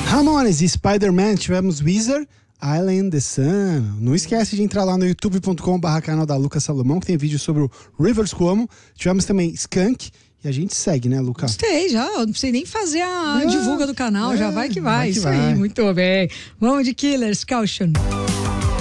Ramones e Spider-Man, tivemos Weezer, Island the Sun. Não esquece de entrar lá no youtube.com/canal da Lucas Salomão, que tem vídeo sobre o Rivers Cuomo. Tivemos também Skank. E a gente segue, né, Lucas? Gostei, já. Eu não precisei nem fazer a divulga do canal. Já vai que vai. Isso vai. aí, muito bem. Vamos de Killers, Caution.